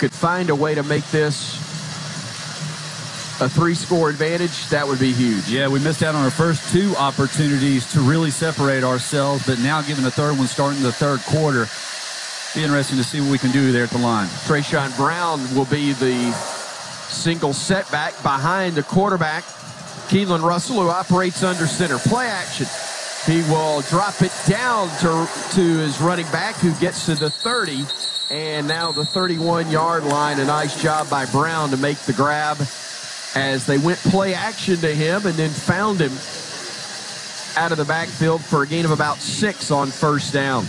could find a way to make this a 3-score advantage, that would be huge. Yeah, we missed out on our first 2 opportunities to really separate ourselves, but now given the third one starting the third quarter, be interesting to see what we can do there at the line. Trayshawn Brown will be the single setback behind the quarterback, Keelan Russell, who operates under center. Play action. He will drop it down to his running back, who gets to the 30, and now the 31-yard line. A nice job by Brown to make the grab as they went play action to him and then found him out of the backfield for a gain of about 6 on first down.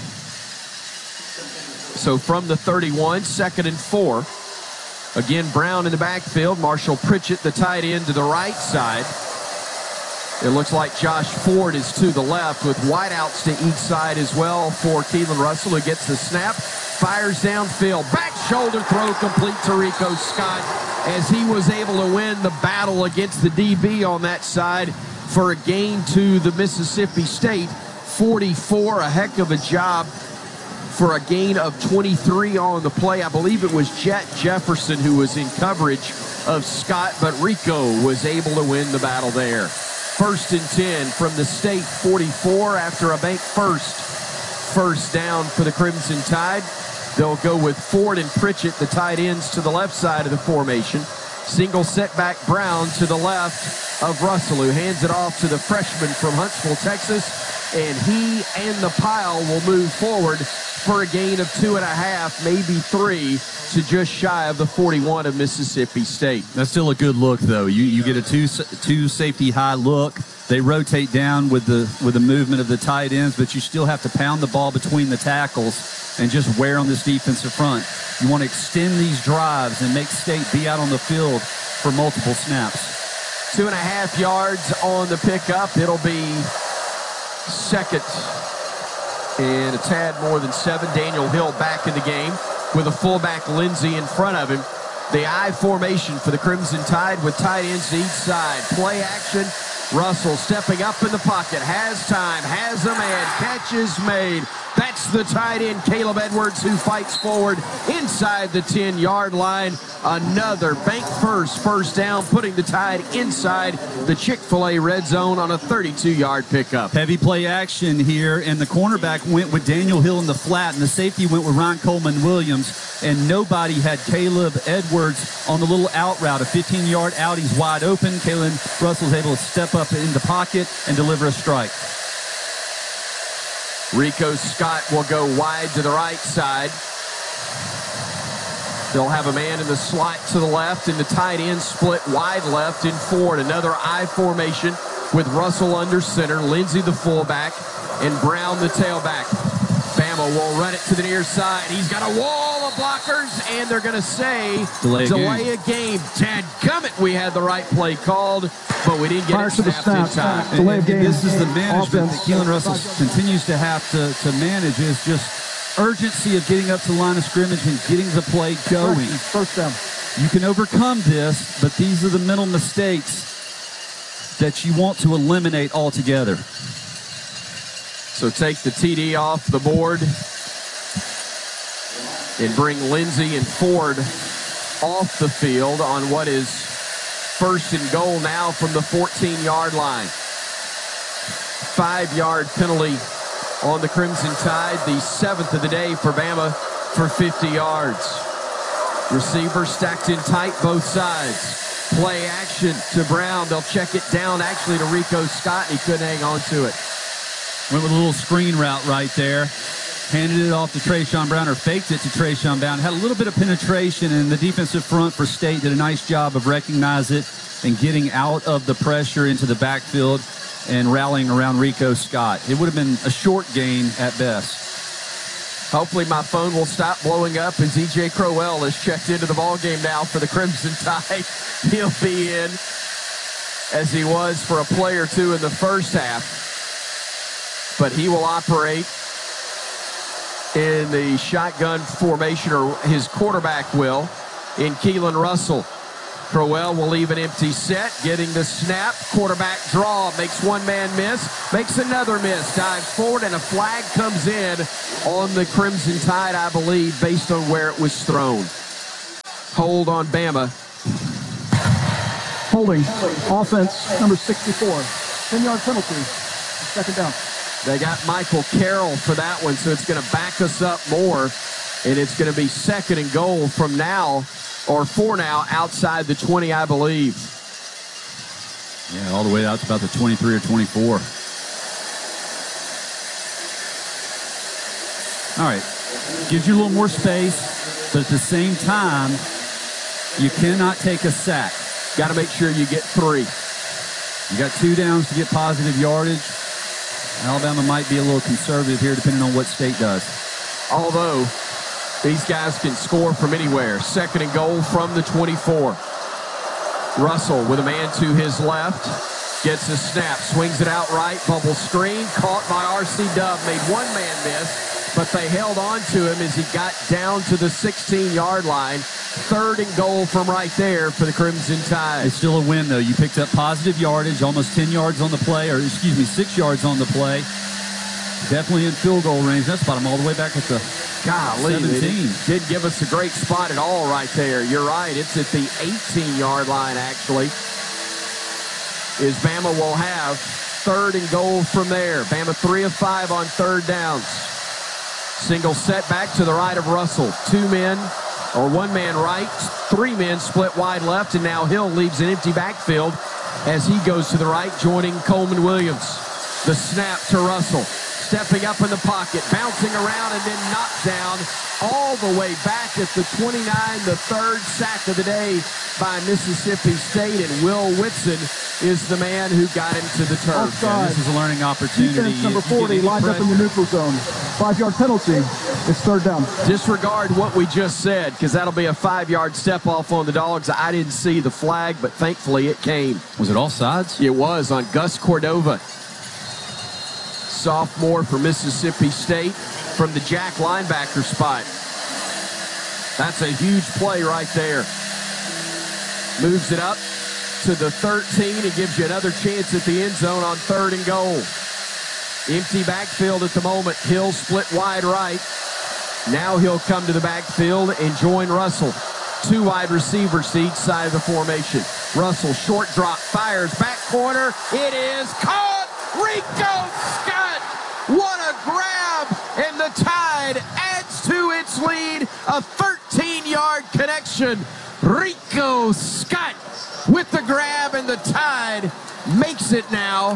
So from the 31, 2nd and 4. Again, Brown in the backfield. Marshall Pritchett, the tight end, to the right side. It looks like Josh Ford is to the left with wideouts to each side as well for Keelan Russell, who gets the snap, fires downfield. Back shoulder throw complete to Rico Scott as he was able to win the battle against the DB on that side for a gain to the Mississippi State 44. A heck of a job for a gain of 23 on the play. I believe it was Jet Jefferson who was in coverage of Scott, but Rico was able to win the battle there. 1st and 10 from the State 44 after a bank first down for the Crimson Tide. They'll go with Ford and Pritchett, the tight ends, to the left side of the formation. Single setback Brown to the left of Russell, who hands it off to the freshman from Huntsville, Texas. And he and the pile will move forward for a gain of 2.5, maybe 3, to just shy of the 41 of Mississippi State. That's still a good look, though. You get a two safety high look. They rotate down with the movement of the tight ends, but you still have to pound the ball between the tackles and just wear on this defensive front. You want to extend these drives and make State be out on the field for multiple snaps. 2.5 yards on the pickup. It'll be 2nd and a tad more than 7. Daniel Hill back in the game with a fullback Lindsey in front of him. The I formation for the Crimson Tide with tight ends to each side. Play action. Russell stepping up in the pocket. Has time. Has a man. Catch is made. That's the tight end, Caleb Edwards, who fights forward inside the 10-yard line. Another bank first down, putting the Tide inside the Chick-fil-A red zone on a 32-yard pickup. Heavy play action here, and the cornerback went with Daniel Hill in the flat, and the safety went with Ron Coleman-Williams, and nobody had Caleb Edwards on the little out route. A 15-yard out, he's wide open. Caleb Russell's able to step up in the pocket and deliver a strike. Rico Scott will go wide to the right side. They'll have a man in the slot to the left, and the tight end split wide left in Ford. Another I formation with Russell under center, Lindsey the fullback, and Brown the tailback. Bama will run it to the near side. He's got a wall of blockers, and they're going to say delay a game. Dadgummit, we had the right play called, but we didn't get it snapped in time. And this is the management that Keelan Russell continues to have to manage, is just urgency of getting up to the line of scrimmage and getting the play going. First down. You can overcome this, but these are the mental mistakes that you want to eliminate altogether. So take the TD off the board and bring Lindsey and Ford off the field on what is 1st and goal now from the 14-yard line. 5-yard penalty on the Crimson Tide, the 7th of the day for Bama for 50 yards. Receiver stacked in tight both sides. Play action to Brown. They'll check it down actually to Rico Scott. He couldn't hang on to it. Went with a little screen route right there. Handed it off to Trayshawn Brown, or faked it to Trayshawn Brown. Had a little bit of penetration, and the defensive front for State did a nice job of recognizing it and getting out of the pressure into the backfield and rallying around Rico Scott. It would have been a short gain at best. Hopefully my phone will stop blowing up as E.J. Crowell has checked into the ballgame now for the Crimson Tide. He'll be in as he was for a play or two in the first half. But he will operate in the shotgun formation, or his quarterback will, in Keelan Russell. Crowell will leave an empty set, getting the snap. Quarterback draw, makes one man miss, makes another miss, dives forward, and a flag comes in on the Crimson Tide, I believe, based on where it was thrown. hold on Bama. Holding. Offense, number 64. 10-yard penalty. Second down. They got Michael Carroll for that one, so it's going to back us up more. And it's going to be second and goal from now, or for now, outside the 20, I believe. Yeah, all the way out to about the 23 or 24. All right. Gives you a little more space, but at the same time, you cannot take a sack. Got to make sure you get 3. You got 2 downs to get positive yardage. Alabama might be a little conservative here, depending on what State does. Although, these guys can score from anywhere. Second and goal from the 24. Russell with a man to his left. Gets a snap, swings it out right, bubble screen, caught by R.C. Dove, made one man miss, but they held on to him as he got down to the 16-yard line. Third and goal from right there for the Crimson Tide. It's still a win, though. You picked up positive yardage, almost 10 yards on the play, 6 yards on the play. Definitely in field goal range. That's about them all the way back at the 17. Didn't give us a great spot at all right there. You're right. It's at the 18-yard line, actually. Is Bama will have third and goal from there. Bama 3 of 5 on third downs. Single set back to the right of Russell. 2 men, or 1 man right, 3 men split wide left, and now Hill leaves an empty backfield as he goes to the right, joining Coleman Williams. The snap to Russell. Stepping up in the pocket, bouncing around, and then knocked down all the way back at the 29, the third sack of the day by Mississippi State, and Will Whitson is the man who got him to the turf. Yeah, this is a learning opportunity. Defense number 40 lines up in the neutral zone. 5-yard penalty. It's third down. Disregard what we just said, because that'll be a 5-yard step off on the Dogs. I didn't see the flag, but thankfully it came. Was it offsides? It was on Gus Cordova. Sophomore for Mississippi State from the Jack linebacker spot. That's a huge play right there. Moves it up to the 13 and gives you another chance at the end zone on third and goal. Empty backfield at the moment. Hill split wide right. Now he'll come to the backfield and join Russell. 2 wide receivers to each side of the formation. Russell, short drop, fires, back corner. It is caught! Rico Scott! What a grab! And the Tide adds to its lead. A 13-yard connection. Rico Scott with the grab, and the Tide makes it now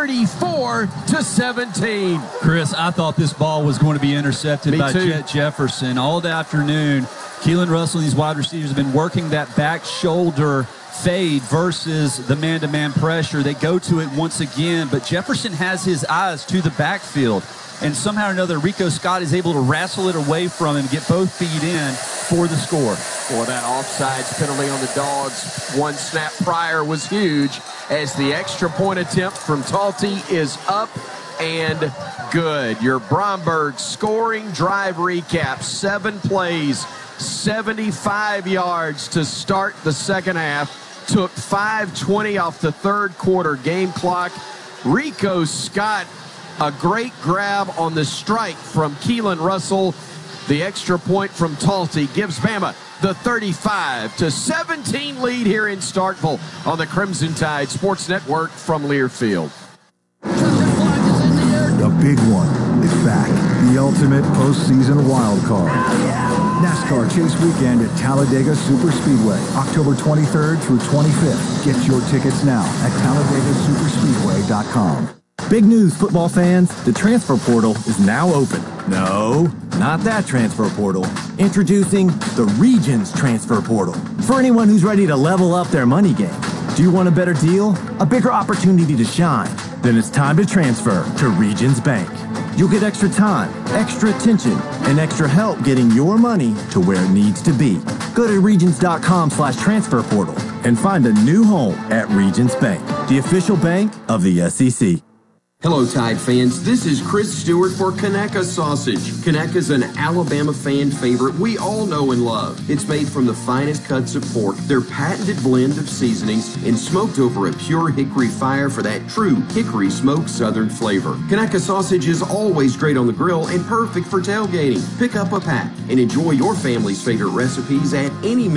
34-17. Chris, I thought this ball was going to be intercepted by Jet Jefferson all the afternoon. Keelan Russell and these wide receivers have been working that back shoulder fade versus the man-to-man pressure. They go to it once again, but Jefferson has his eyes to the backfield, and somehow or another Rico Scott is able to wrestle it away from him, get both feet in for the score. Boy, that offsides penalty on the Dogs 1 snap prior was huge, as the extra point attempt from Talty is up and good. Your Bromberg scoring drive recap: 7 plays, 75 yards to start the second half. Took 5:20 off the third quarter game clock. Rico Scott, a great grab on the strike from Keelan Russell. The extra point from Talty gives Bama the 35-17 lead here in Starkville on the Crimson Tide Sports Network from Learfield. The big one is back. The ultimate postseason wild card. NASCAR Chase Weekend at Talladega Superspeedway, October 23rd through 25th. Get your tickets now at TalladegaSuperspeedway.com. Big news, football fans. The transfer portal is now open. No, not that transfer portal. Introducing the Regions Transfer Portal. For anyone who's ready to level up their money game. Do you want a better deal? A bigger opportunity to shine? Then it's time to transfer to Regions Bank. You'll get extra time, extra attention, and extra help getting your money to where it needs to be. Go to regions.com/transfer portal and find a new home at Regions Bank, the official bank of the SEC. Hello, Tide fans. This is Chris Stewart for Conecuh Sausage. Conecuh's an Alabama fan favorite we all know and love. It's made from the finest cuts of pork, their patented blend of seasonings, and smoked over a pure hickory fire for that true hickory smoked southern flavor. Conecuh Sausage is always great on the grill and perfect for tailgating. Pick up a pack and enjoy your family's favorite recipes at any